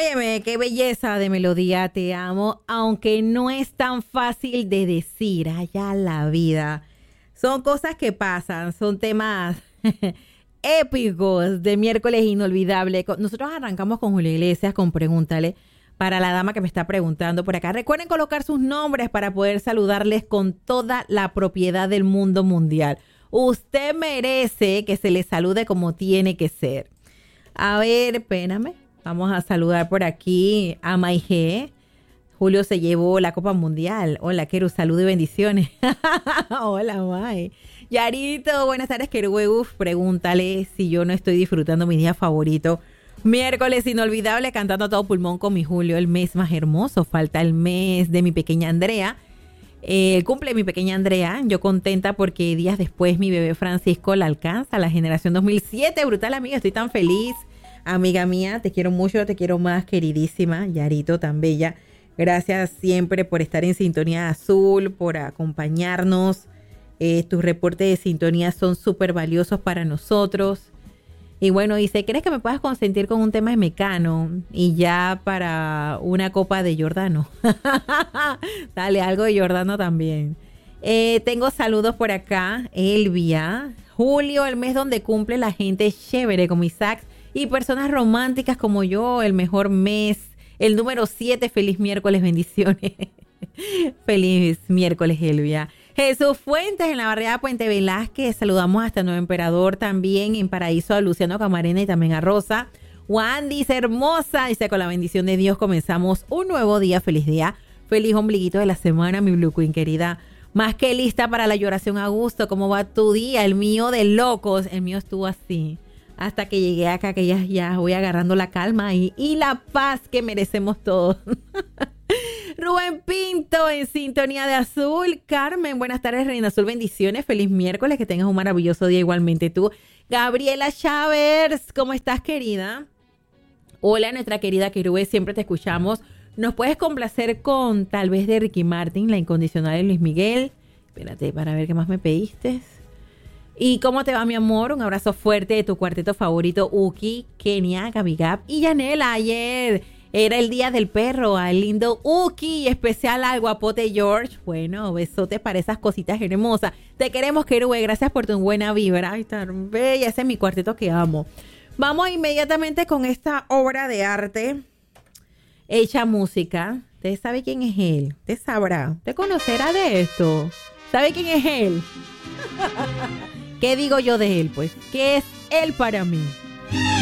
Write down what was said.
Óyeme, qué belleza de melodía, te amo, aunque no es tan fácil de decir, allá la vida. Son cosas que pasan, son temas épicos de miércoles inolvidable. Nosotros arrancamos con Julio Iglesias con Pregúntale para la dama que me está preguntando por acá. Recuerden colocar sus nombres para poder saludarles con toda la propiedad del mundo mundial. Usted merece que se le salude como tiene que ser. A ver, espérame. Vamos a saludar por aquí a Maige. Julio se llevó la Copa Mundial. Hola, Keru, salud y bendiciones. Hola, Mai. Yarito, buenas tardes, Keru. Uf, pregúntale si yo no estoy disfrutando mi día favorito. Miércoles inolvidable, cantando a todo pulmón con mi Julio, el mes más hermoso. Falta el mes de mi pequeña Andrea. El cumple de mi pequeña Andrea. Yo contenta porque días después mi bebé Francisco la alcanza, la generación 2007. Brutal, amiga, estoy tan feliz. Amiga mía, te quiero mucho, te quiero más, queridísima. Yarito, tan bella. Gracias siempre por estar en Sintonía Azul, por acompañarnos. Tus reportes de sintonía son súper valiosos para nosotros. Y bueno, dice, ¿crees que me puedas consentir con un tema de Mecano? Y ya para una copa de Giordano. Dale, algo de Giordano también. Tengo saludos por acá. Elvia. Julio, el mes donde cumple la gente chévere como Isaac. Y personas románticas como yo, el mejor mes. El número 7, feliz miércoles, bendiciones. Feliz miércoles, Elvia. Jesús Fuentes en la barriada Puente Velázquez. Saludamos hasta Nuevo Emperador también en Paraíso a Luciano Camarena y también a Rosa. Juan dice, hermosa. Dice, con la bendición de Dios comenzamos un nuevo día. Feliz día. Feliz ombliguito de la semana, mi Blue Queen querida. Más que lista para la lloración a gusto. ¿Cómo va tu día? El mío de locos. El mío estuvo así. Hasta que llegué acá, que ya voy agarrando la calma y la paz que merecemos todos. Rubén Pinto en Sintonía de Azul. Carmen, buenas tardes, Reina Azul, bendiciones. Feliz miércoles, que tengas un maravilloso día igualmente tú. Gabriela Chávez, ¿cómo estás, querida? Hola, nuestra querida Querube, siempre te escuchamos. ¿Nos puedes complacer con tal vez de Ricky Martin, La Incondicional de Luis Miguel? Espérate, para ver qué más me pediste. ¿Y cómo te va, mi amor? Un abrazo fuerte de tu cuarteto favorito, Uki, Kenia, Gabi Gab y Yanela. Ayer era el día del perro, al lindo Uki, especial al guapote George. Bueno, besotes para esas cositas hermosas. Te queremos, Kerube, gracias por tu buena vibra. Ay, tan bella, ese es mi cuarteto que amo. Vamos inmediatamente con esta obra de arte hecha música. ¿Usted sabe quién es él? ¿Usted sabrá? ¿Usted conocerá de esto? ¿Sabe quién es él? ¿Qué digo yo de él, pues? ¿Qué es él para mí?